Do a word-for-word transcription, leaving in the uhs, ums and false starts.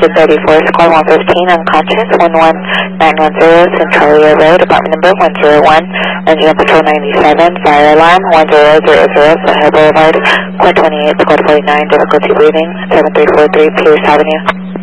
Exit thirty-four, Squad one fifteen, unconscious, one one nine one zero, Centralia Road, apartment number one zero one, Engine Patrol ninety-seven, fire alarm one zero zero zero, Sahara Boulevard, Quad twenty-eight, Squad forty-nine, difficulty breathing, seven three four three, Pierce Avenue.